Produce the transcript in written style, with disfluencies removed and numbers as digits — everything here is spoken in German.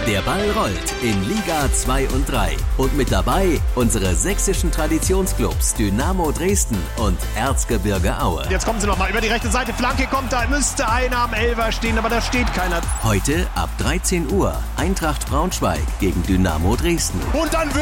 Der Ball rollt in Liga 2 und 3. Und mit dabei unsere sächsischen Traditionsclubs Dynamo Dresden und Erzgebirge Aue. Jetzt kommen sie nochmal über die rechte Seite. Flanke kommt, da müsste einer am Elfer stehen, aber da steht keiner. Heute ab 13 Uhr Eintracht Braunschweig gegen Dynamo Dresden. Und dann